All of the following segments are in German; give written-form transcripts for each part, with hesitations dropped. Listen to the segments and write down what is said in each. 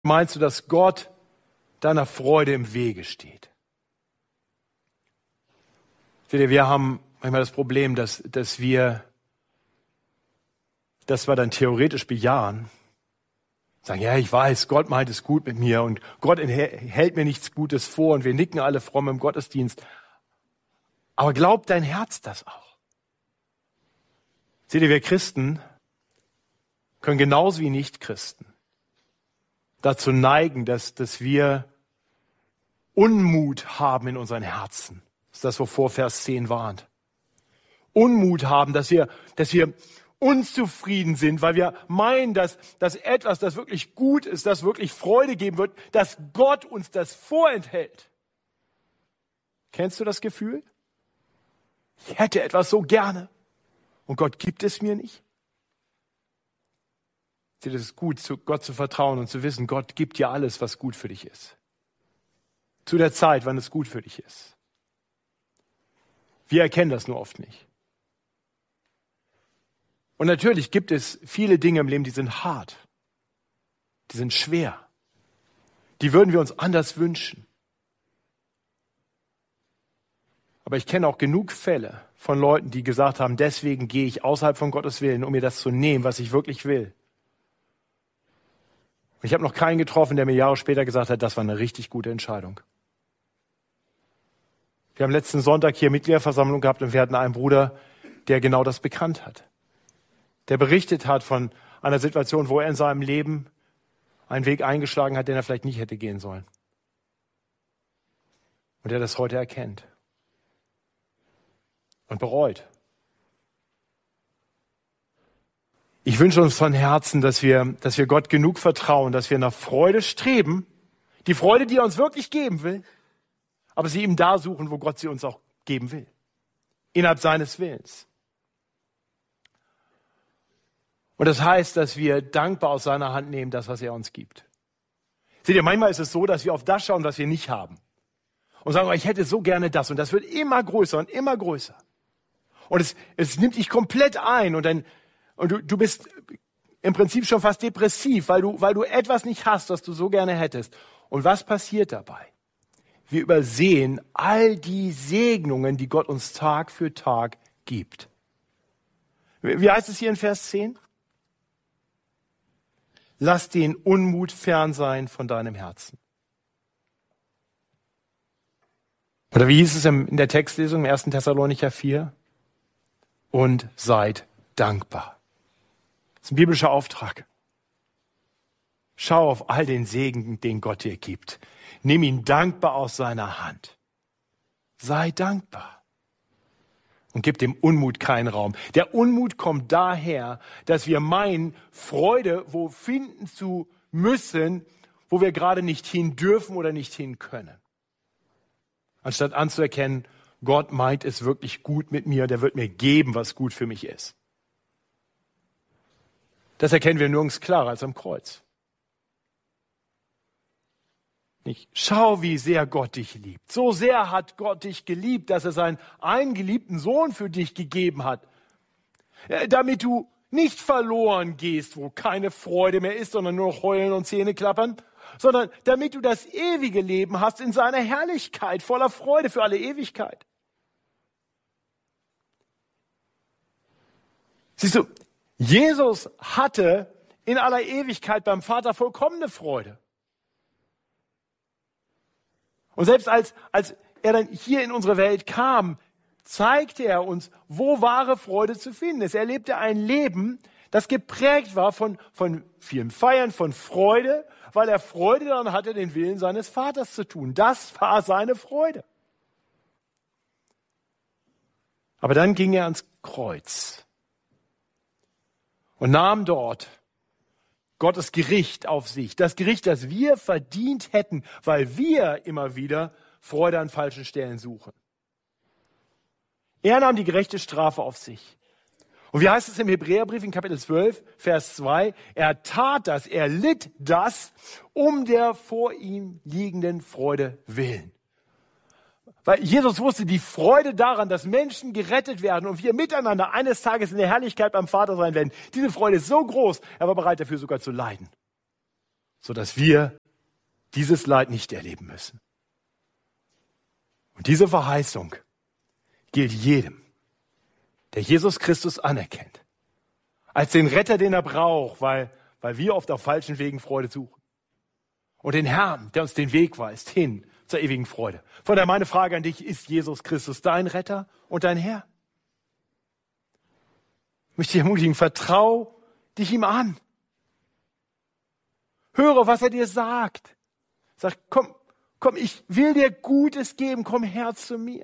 Meinst du, dass Gott deiner Freude im Wege steht? Seht ihr, wir haben manchmal das Problem, dass wir das zwar dann theoretisch bejahen, sagen, ja, ich weiß, Gott meint es gut mit mir und Gott hält mir nichts Gutes vor und wir nicken alle fromm im Gottesdienst. Aber glaubt dein Herz das auch? Seht ihr, wir Christen können genauso wie Nichtchristen dazu neigen, dass wir Unmut haben in unseren Herzen. Das ist das, wovor Vers 10 warnt. Unmut haben, dass wir unzufrieden sind, weil wir meinen, dass etwas, das wirklich gut ist, das wirklich Freude geben wird, dass Gott uns das vorenthält. Kennst du das Gefühl? Ich hätte etwas so gerne und Gott gibt es mir nicht. Es ist gut, zu Gott zu vertrauen und zu wissen, Gott gibt dir alles, was gut für dich ist. Zu der Zeit, wann es gut für dich ist. Wir erkennen das nur oft nicht. Und natürlich gibt es viele Dinge im Leben, die sind hart. Die sind schwer. Die würden wir uns anders wünschen. Aber ich kenne auch genug Fälle von Leuten, die gesagt haben, deswegen gehe ich außerhalb von Gottes Willen, um mir das zu nehmen, was ich wirklich will. Und ich habe noch keinen getroffen, der mir Jahre später gesagt hat, das war eine richtig gute Entscheidung. Wir haben letzten Sonntag hier Mitgliederversammlung gehabt und wir hatten einen Bruder, der genau das bekannt hat. Der berichtet hat von einer Situation, wo er in seinem Leben einen Weg eingeschlagen hat, den er vielleicht nicht hätte gehen sollen. Und der das heute erkennt. Und bereut. Ich wünsche uns von Herzen, dass wir Gott genug vertrauen, dass wir nach Freude streben, die Freude, die er uns wirklich geben will, aber sie ihm da suchen, wo Gott sie uns auch geben will. Innerhalb seines Willens. Und das heißt, dass wir dankbar aus seiner Hand nehmen, das, was er uns gibt. Seht ihr, manchmal ist es so, dass wir auf das schauen, was wir nicht haben. Und sagen, ich hätte so gerne das. Und das wird immer größer und immer größer. Und es nimmt dich komplett ein. Und du bist im Prinzip schon fast depressiv, weil du etwas nicht hast, was du so gerne hättest. Und was passiert dabei? Wir übersehen all die Segnungen, die Gott uns Tag für Tag gibt. Wie heißt es hier in Vers 10? Lass den Unmut fern sein von deinem Herzen. Oder wie hieß es in der Textlesung im 1. Thessalonicher 4? Und seid dankbar. Das ist ein biblischer Auftrag. Schau auf all den Segen, den Gott dir gibt. Nimm ihn dankbar aus seiner Hand. Sei dankbar. Und gib dem Unmut keinen Raum. Der Unmut kommt daher, dass wir meinen, Freude wo finden zu müssen, wo wir gerade nicht hin dürfen oder nicht hin können. Anstatt anzuerkennen, Gott meint es wirklich gut mit mir, der wird mir geben, was gut für mich ist. Das erkennen wir nirgends klarer als am Kreuz. Nicht? Schau, wie sehr Gott dich liebt. So sehr hat Gott dich geliebt, dass er seinen eingeliebten Sohn für dich gegeben hat. Damit du nicht verloren gehst, wo keine Freude mehr ist, sondern nur noch heulen und Zähne klappern, sondern damit du das ewige Leben hast in seiner Herrlichkeit, voller Freude für alle Ewigkeit. Siehst du, Jesus hatte in aller Ewigkeit beim Vater vollkommene Freude. Und selbst als er dann hier in unsere Welt kam, zeigte er uns, wo wahre Freude zu finden ist. Er lebte ein Leben, das geprägt war von vielen Feiern, von Freude, weil er Freude daran hatte, den Willen seines Vaters zu tun. Das war seine Freude. Aber dann ging er ans Kreuz und nahm dort Gottes Gericht auf sich. Das Gericht, das wir verdient hätten, weil wir immer wieder Freude an falschen Stellen suchen. Er nahm die gerechte Strafe auf sich. Und wie heißt es im Hebräerbrief in Kapitel 12, Vers 2? Er tat das, er litt das, um der vor ihm liegenden Freude willen. Weil Jesus wusste, die Freude daran, dass Menschen gerettet werden und wir miteinander eines Tages in der Herrlichkeit beim Vater sein werden, diese Freude ist so groß, er war bereit dafür sogar zu leiden. sodass wir dieses Leid nicht erleben müssen. Und diese Verheißung gilt jedem, der Jesus Christus anerkennt, als den Retter, den er braucht, weil wir oft auf falschen Wegen Freude suchen. Und den Herrn, der uns den Weg weist hin zur ewigen Freude. Von daher meine Frage an dich, ist Jesus Christus dein Retter und dein Herr? Ich möchte dich ermutigen, vertrau dich ihm an. Höre, was er dir sagt. Sag, komm, ich will dir Gutes geben, komm her zu mir.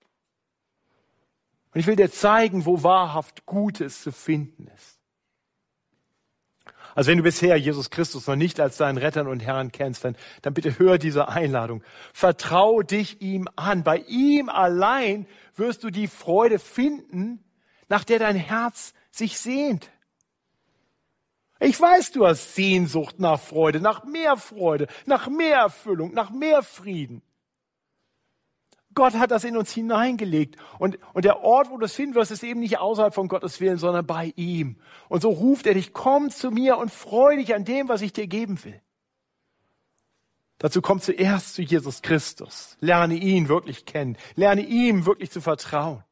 Und ich will dir zeigen, wo wahrhaft Gutes zu finden ist. Also wenn du bisher Jesus Christus noch nicht als deinen Retter und Herrn kennst, dann bitte hör diese Einladung. Vertrau dich ihm an. Bei ihm allein wirst du die Freude finden, nach der dein Herz sich sehnt. Ich weiß, du hast Sehnsucht nach Freude, nach mehr Erfüllung, nach mehr Frieden. Gott hat das in uns hineingelegt. Und der Ort, wo du es finden wirst, ist eben nicht außerhalb von Gottes Willen, sondern bei ihm. Und so ruft er dich, komm zu mir und freu dich an dem, was ich dir geben will. Dazu komm zuerst zu Jesus Christus. Lerne ihn wirklich kennen. Lerne ihm wirklich zu vertrauen.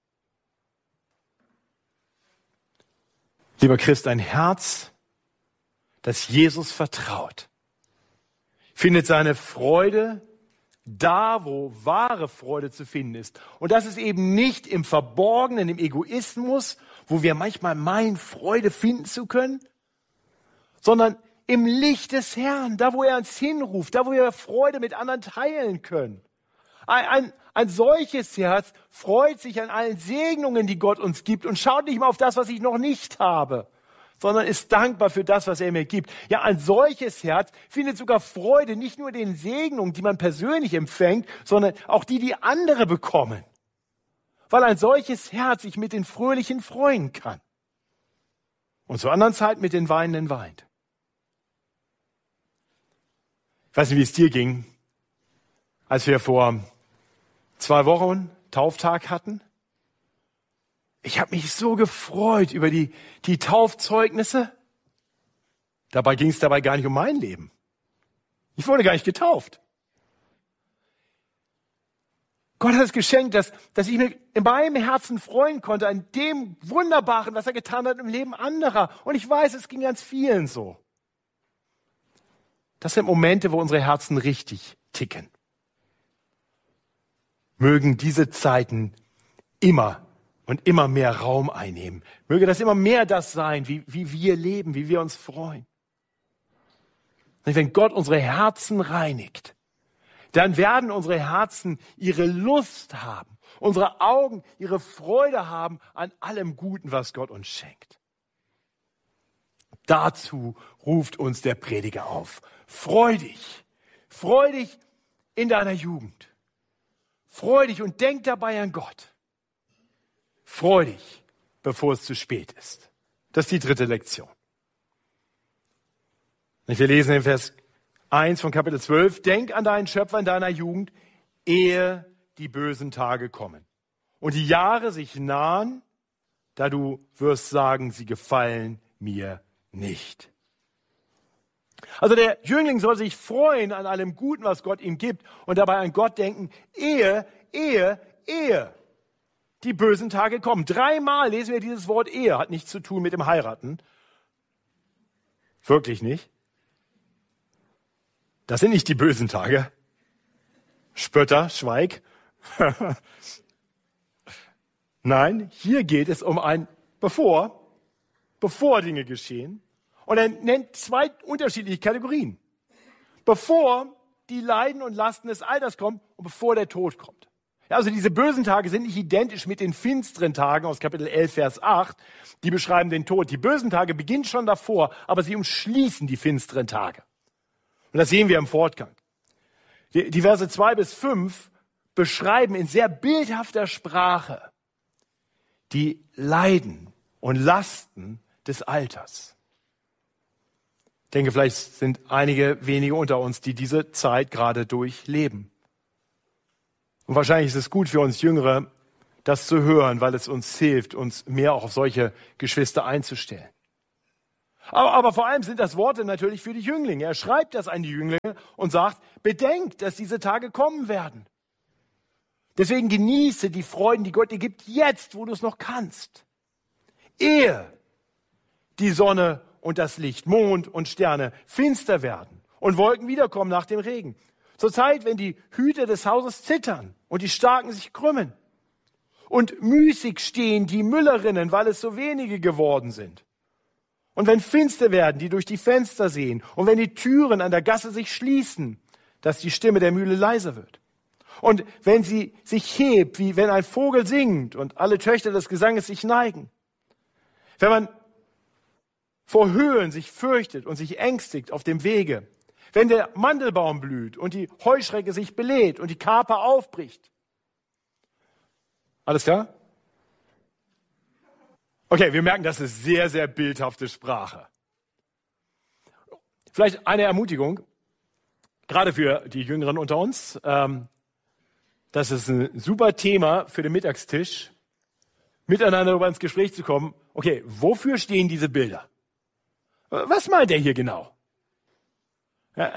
Lieber Christ, ein Herz, das Jesus vertraut, findet seine Freude da, wo wahre Freude zu finden ist. Und das ist eben nicht im Verborgenen, im Egoismus, wo wir manchmal meinen, Freude finden zu können, sondern im Licht des Herrn, da wo er uns hinruft, da wo wir Freude mit anderen teilen können. Ein solches Herz freut sich an allen Segnungen, die Gott uns gibt und schaut nicht mal auf das, was ich noch nicht habe, sondern ist dankbar für das, was er mir gibt. Ja, ein solches Herz findet sogar Freude, nicht nur den Segnungen, die man persönlich empfängt, sondern auch die andere bekommen. Weil ein solches Herz sich mit den Fröhlichen freuen kann. Und zur anderen Zeit mit den Weinenden weint. Ich weiß nicht, wie es dir ging, als wir vor 2 Wochen Tauftag hatten. Ich habe mich so gefreut über die Taufzeugnisse. Dabei ging es gar nicht um mein Leben. Ich wurde gar nicht getauft. Gott hat es geschenkt, dass ich mich in meinem Herzen freuen konnte an dem Wunderbaren, was er getan hat im Leben anderer. Und ich weiß, es ging ganz vielen so. Das sind Momente, wo unsere Herzen richtig ticken. Mögen diese Zeiten immer und immer mehr Raum einnehmen. Möge das immer mehr das sein, wie wir leben, wie wir uns freuen. Und wenn Gott unsere Herzen reinigt, dann werden unsere Herzen ihre Lust haben, unsere Augen ihre Freude haben an allem Guten, was Gott uns schenkt. Dazu ruft uns der Prediger auf. Freu dich in deiner Jugend. Freu dich und denk dabei an Gott. Freu dich, bevor es zu spät ist. Das ist die 3. Lektion. Wir lesen in Vers 1 von Kapitel 12. Denk an deinen Schöpfer in deiner Jugend, ehe die bösen Tage kommen. Und die Jahre sich nahen, da du wirst sagen, sie gefallen mir nicht. Also der Jüngling soll sich freuen an allem Guten, was Gott ihm gibt und dabei an Gott denken, ehe die bösen Tage kommen. 3-mal lesen wir dieses Wort Ehe, hat nichts zu tun mit dem Heiraten. Wirklich nicht. Das sind nicht die bösen Tage. Spötter, schweig. Nein, hier geht es um ein bevor Dinge geschehen. Und er nennt 2 unterschiedliche Kategorien. Bevor die Leiden und Lasten des Alters kommen und bevor der Tod kommt. Ja, also diese bösen Tage sind nicht identisch mit den finsteren Tagen aus Kapitel 11, Vers 8. Die beschreiben den Tod. Die bösen Tage beginnen schon davor, aber sie umschließen die finsteren Tage. Und das sehen wir im Fortgang. Die Verse 2 bis 5 beschreiben in sehr bildhafter Sprache die Leiden und Lasten des Alters. Ich denke, vielleicht sind einige wenige unter uns, die diese Zeit gerade durchleben. Und wahrscheinlich ist es gut für uns Jüngere, das zu hören, weil es uns hilft, uns mehr auch auf solche Geschwister einzustellen. Aber vor allem sind das Worte natürlich für die Jünglinge. Er schreibt das an die Jünglinge und sagt, bedenkt, dass diese Tage kommen werden. Deswegen genieße die Freuden, die Gott dir gibt, jetzt, wo du es noch kannst. Ehe die Sonne und das Licht, Mond und Sterne finster werden und Wolken wiederkommen nach dem Regen. Zur Zeit, wenn die Hüter des Hauses zittern und die Starken sich krümmen. Und müßig stehen die Müllerinnen, weil es so wenige geworden sind. Und wenn finster werden, die durch die Fenster sehen, und wenn die Türen an der Gasse sich schließen, dass die Stimme der Mühle leiser wird. Und wenn sie sich hebt, wie wenn ein Vogel singt und alle Töchter des Gesanges sich neigen. Wenn man vor Höhen sich fürchtet und sich ängstigt auf dem Wege. Wenn der Mandelbaum blüht und die Heuschrecke sich bläht und die Kaper aufbricht. Alles klar? Okay, wir merken, das ist sehr, sehr bildhafte Sprache. Vielleicht eine Ermutigung, gerade für die Jüngeren unter uns. Das ist ein super Thema für den Mittagstisch, miteinander darüber ins Gespräch zu kommen. Okay, wofür stehen diese Bilder? Was meint er hier genau? Ja,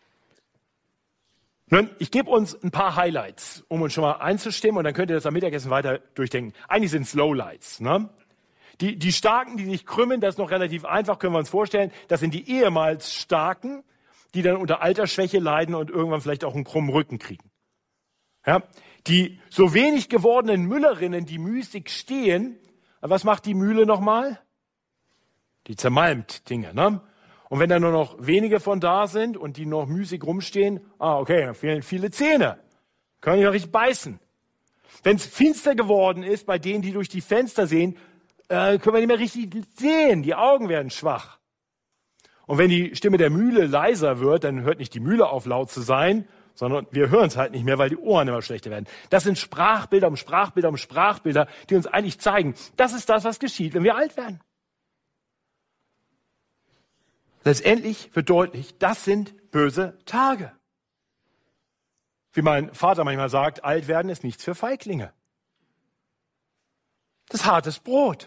nun, ich gebe uns ein paar Highlights, um uns schon mal einzustimmen, und dann könnt ihr das am Mittagessen weiter durchdenken. Eigentlich sind es Lowlights, ne? Die Starken, die sich krümmen, das ist noch relativ einfach, können wir uns vorstellen. Das sind die ehemals Starken, die dann unter Altersschwäche leiden und irgendwann vielleicht auch einen krummen Rücken kriegen. Ja? Die so wenig gewordenen Müllerinnen, die müßig stehen, was macht die Mühle nochmal? Die zermalmt Dinge, ne? Und wenn da nur noch wenige von da sind und die noch müßig rumstehen, okay, dann fehlen viele Zähne. Können die noch richtig beißen. Wenn es finster geworden ist, bei denen, die durch die Fenster sehen, können wir nicht mehr richtig sehen. Die Augen werden schwach. Und wenn die Stimme der Mühle leiser wird, dann hört nicht die Mühle auf, laut zu sein, sondern wir hören es halt nicht mehr, weil die Ohren immer schlechter werden. Das sind Sprachbilder um Sprachbilder um Sprachbilder, die uns eigentlich zeigen, das ist das, was geschieht, wenn wir alt werden. Letztendlich wird deutlich, das sind böse Tage. Wie mein Vater manchmal sagt, alt werden ist nichts für Feiglinge. Das ist hartes Brot.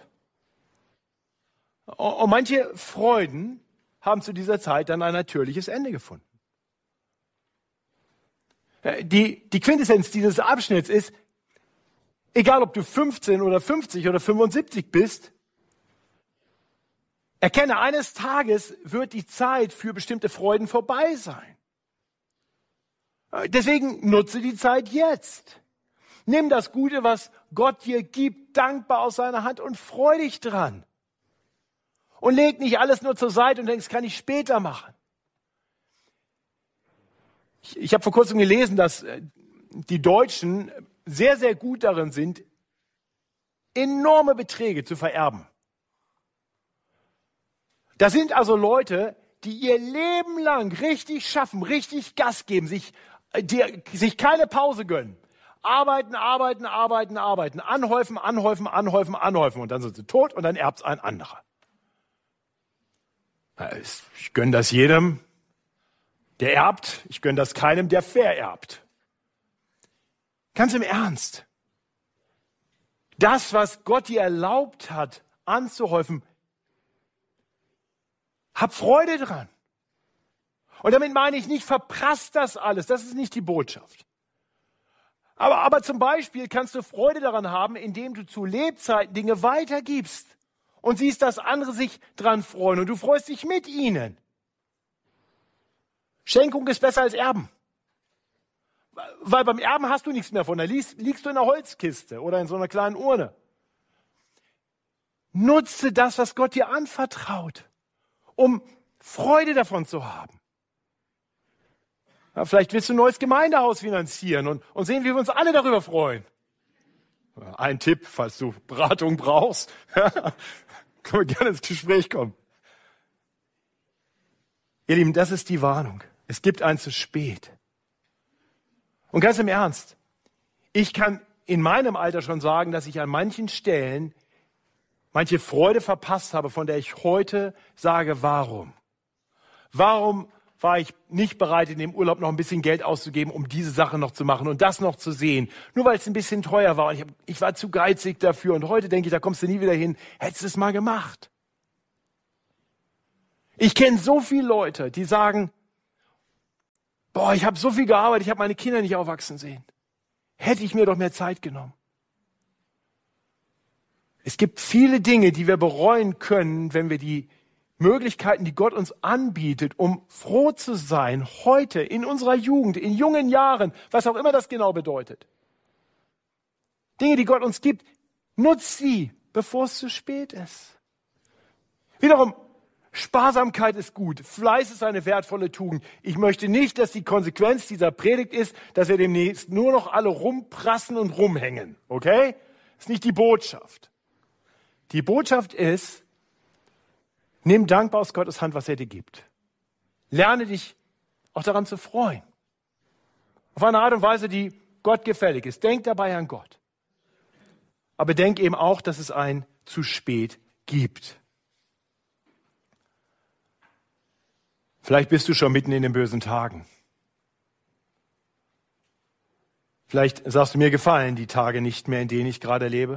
Und manche Freuden haben zu dieser Zeit dann ein natürliches Ende gefunden. Die Quintessenz dieses Abschnitts ist, egal ob du 15 oder 50 oder 75 bist, erkenne, eines Tages wird die Zeit für bestimmte Freuden vorbei sein. Deswegen nutze die Zeit jetzt. Nimm das Gute, was Gott dir gibt, dankbar aus seiner Hand und freu dich dran. Und leg nicht alles nur zur Seite und denkst, kann ich später machen. Ich habe vor kurzem gelesen, dass die Deutschen sehr, sehr gut darin sind, enorme Beträge zu vererben. Das sind also Leute, die ihr Leben lang richtig schaffen, richtig Gas geben, sich keine Pause gönnen. Arbeiten, arbeiten, arbeiten, arbeiten, anhäufen, anhäufen, anhäufen, anhäufen und dann sind sie tot und dann erbt's ein anderer. Ich gönne das jedem, der erbt. Ich gönne das keinem, der vererbt. Ganz im Ernst. Das, was Gott dir erlaubt hat, anzuhäufen, hab Freude dran. Und damit meine ich nicht, verprasst das alles. Das ist nicht die Botschaft. Aber zum Beispiel kannst du Freude daran haben, indem du zu Lebzeiten Dinge weitergibst und siehst, dass andere sich dran freuen und du freust dich mit ihnen. Schenkung ist besser als Erben. Weil beim Erben hast du nichts mehr von. Da liegst du in einer Holzkiste oder in so einer kleinen Urne. Nutze das, was Gott dir anvertraut, um Freude davon zu haben. Ja, vielleicht willst du ein neues Gemeindehaus finanzieren und sehen, wie wir uns alle darüber freuen. Ein Tipp, falls du Beratung brauchst, können wir gerne ins Gespräch kommen. Ihr Lieben, das ist die Warnung. Es gibt ein zu spät. Und ganz im Ernst, ich kann in meinem Alter schon sagen, dass ich an manchen Stellen manche Freude verpasst habe, von der ich heute sage, warum? Warum war ich nicht bereit, in dem Urlaub noch ein bisschen Geld auszugeben, um diese Sache noch zu machen und das noch zu sehen? Nur weil es ein bisschen teuer war und ich war zu geizig dafür und heute denke ich, da kommst du nie wieder hin. Hättest du es mal gemacht. Ich kenne so viele Leute, die sagen, boah, ich habe so viel gearbeitet, ich habe meine Kinder nicht aufwachsen sehen. Hätte ich mir doch mehr Zeit genommen. Es gibt viele Dinge, die wir bereuen können, wenn wir die Möglichkeiten, die Gott uns anbietet, um froh zu sein, heute, in unserer Jugend, in jungen Jahren, was auch immer das genau bedeutet. Dinge, die Gott uns gibt, nutzt sie, bevor es zu spät ist. Wiederum, Sparsamkeit ist gut, Fleiß ist eine wertvolle Tugend. Ich möchte nicht, dass die Konsequenz dieser Predigt ist, dass wir demnächst nur noch alle rumprassen und rumhängen, okay? Das ist nicht die Botschaft. Die Botschaft ist, nimm dankbar aus Gottes Hand, was er dir gibt. Lerne dich auch daran zu freuen. Auf eine Art und Weise, die Gott gefällig ist. Denk dabei an Gott. Aber denk eben auch, dass es ein zu spät gibt. Vielleicht bist du schon mitten in den bösen Tagen. Vielleicht sagst du, mir gefallen die Tage nicht mehr, in denen ich gerade lebe.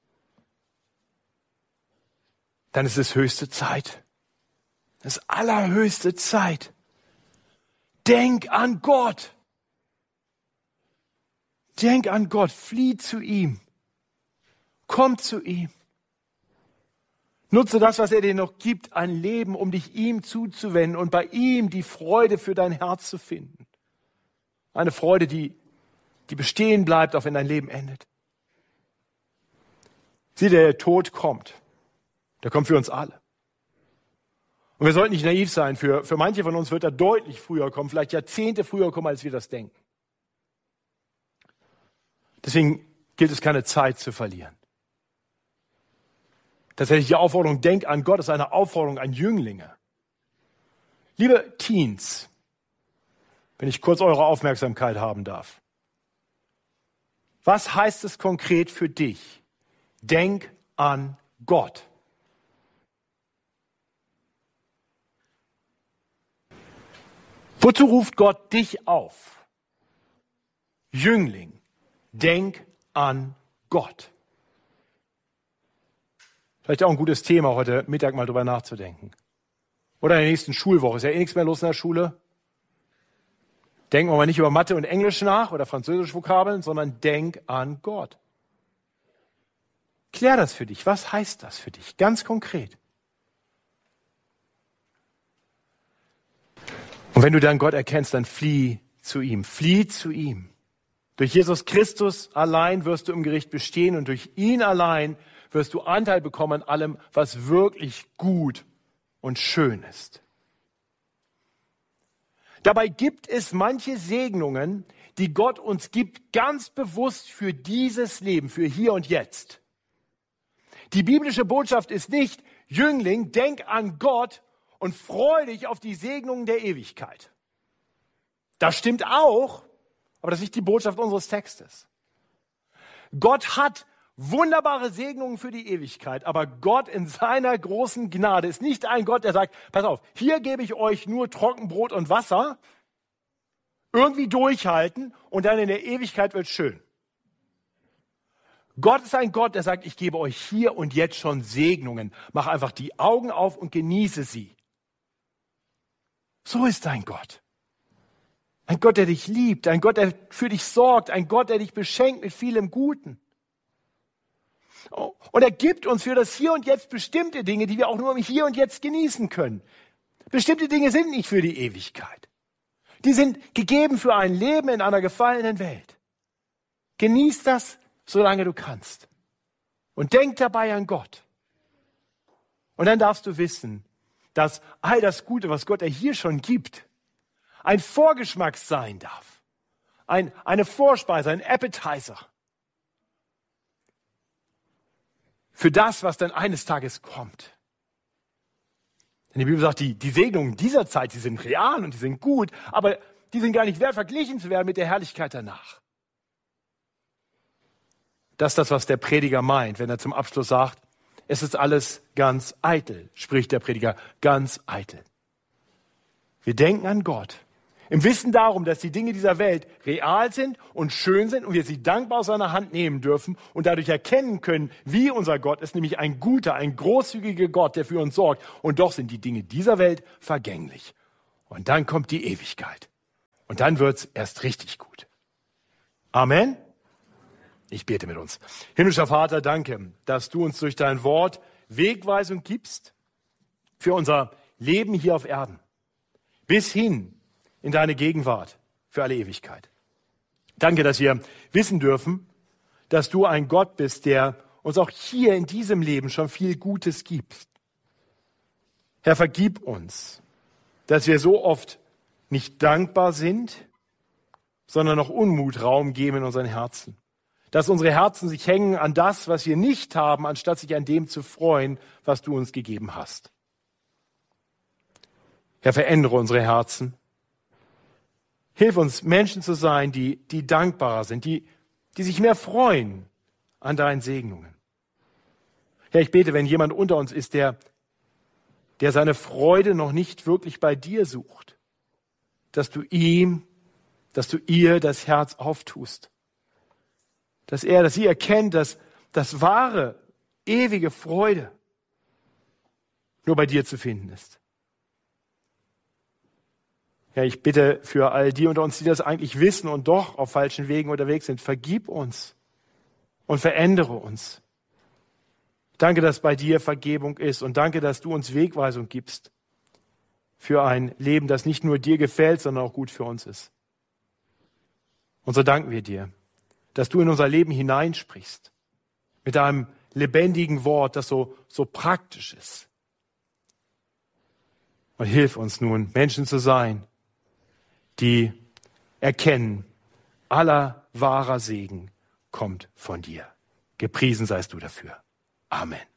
Dann ist es höchste Zeit. Es ist allerhöchste Zeit. Denk an Gott. Denk an Gott. Flieh zu ihm. Komm zu ihm. Nutze das, was er dir noch gibt, ein Leben, um dich ihm zuzuwenden und bei ihm die Freude für dein Herz zu finden. Eine Freude, die bestehen bleibt, auch wenn dein Leben endet. Sieh, der Tod kommt. Der kommt für uns alle. Und wir sollten nicht naiv sein. Für manche von uns wird er deutlich früher kommen, vielleicht Jahrzehnte früher kommen, als wir das denken. Deswegen gilt es, keine Zeit zu verlieren. Tatsächlich die Aufforderung, denk an Gott, ist eine Aufforderung an Jünglinge. Liebe Teens, wenn ich kurz eure Aufmerksamkeit haben darf. Was heißt es konkret für dich? Denk an Gott. Wozu ruft Gott dich auf? Jüngling, denk an Gott. Vielleicht auch ein gutes Thema, heute Mittag mal drüber nachzudenken. Oder in der nächsten Schulwoche. Ist ja eh nichts mehr los in der Schule. Denken wir mal nicht über Mathe und Englisch nach oder französische Vokabeln, sondern denk an Gott. Klär das für dich. Was heißt das für dich? Ganz konkret. Und wenn du dann Gott erkennst, dann flieh zu ihm. Flieh zu ihm. Durch Jesus Christus allein wirst du im Gericht bestehen und durch ihn allein wirst du Anteil bekommen an allem, was wirklich gut und schön ist. Dabei gibt es manche Segnungen, die Gott uns gibt, ganz bewusst für dieses Leben, für hier und jetzt. Die biblische Botschaft ist nicht, Jüngling, denk an Gott und freu dich auf die Segnungen der Ewigkeit. Das stimmt auch, aber das ist nicht die Botschaft unseres Textes. Gott hat wunderbare Segnungen für die Ewigkeit, aber Gott in seiner großen Gnade ist nicht ein Gott, der sagt, pass auf, hier gebe ich euch nur Trockenbrot und Wasser, irgendwie durchhalten und dann in der Ewigkeit wird's schön. Gott ist ein Gott, der sagt, ich gebe euch hier und jetzt schon Segnungen. Mach einfach die Augen auf und genieße sie. So ist dein Gott. Ein Gott, der dich liebt, ein Gott, der für dich sorgt, ein Gott, der dich beschenkt mit vielem Guten. Und er gibt uns für das Hier und Jetzt bestimmte Dinge, die wir auch nur im Hier und Jetzt genießen können. Bestimmte Dinge sind nicht für die Ewigkeit. Die sind gegeben für ein Leben in einer gefallenen Welt. Genieß das, solange du kannst. Und denk dabei an Gott. Und dann darfst du wissen, dass all das Gute, was Gott dir hier schon gibt, ein Vorgeschmack sein darf. Eine Vorspeise, ein Appetizer. Für das, was dann eines Tages kommt. Denn die Bibel sagt, die Segnungen dieser Zeit, die sind real und die sind gut, aber die sind gar nicht wert, verglichen zu werden mit der Herrlichkeit danach. Das ist das, was der Prediger meint, wenn er zum Abschluss sagt, es ist alles ganz eitel, spricht der Prediger, ganz eitel. Wir denken an Gott. Im Wissen darum, dass die Dinge dieser Welt real sind und schön sind und wir sie dankbar aus seiner Hand nehmen dürfen und dadurch erkennen können, wie unser Gott ist, nämlich ein guter, ein großzügiger Gott, der für uns sorgt. Und doch sind die Dinge dieser Welt vergänglich. Und dann kommt die Ewigkeit. Und dann wird's erst richtig gut. Amen. Ich bete mit uns. Himmlischer Vater, danke, dass du uns durch dein Wort Wegweisung gibst für unser Leben hier auf Erden. Bis hin in deine Gegenwart für alle Ewigkeit. Danke, dass wir wissen dürfen, dass du ein Gott bist, der uns auch hier in diesem Leben schon viel Gutes gibt. Herr, vergib uns, dass wir so oft nicht dankbar sind, sondern noch Unmut Raum geben in unseren Herzen. Dass unsere Herzen sich hängen an das, was wir nicht haben, anstatt sich an dem zu freuen, was du uns gegeben hast. Herr, verändere unsere Herzen. Hilf uns, Menschen zu sein, die dankbarer sind, die sich mehr freuen an deinen Segnungen. Herr, ich bete, wenn jemand unter uns ist, der seine Freude noch nicht wirklich bei dir sucht, dass du ihr das Herz auftust. Dass sie erkennt, dass das wahre, ewige Freude nur bei dir zu finden ist. Ja, ich bitte für all die unter uns, die das eigentlich wissen und doch auf falschen Wegen unterwegs sind, vergib uns und verändere uns. Danke, dass bei dir Vergebung ist und danke, dass du uns Wegweisung gibst für ein Leben, das nicht nur dir gefällt, sondern auch gut für uns ist. Und so danken wir dir, dass du in unser Leben hineinsprichst mit deinem lebendigen Wort, das so praktisch ist. Und hilf uns nun, Menschen zu sein, die erkennen, aller wahrer Segen kommt von dir. Gepriesen seist du dafür. Amen.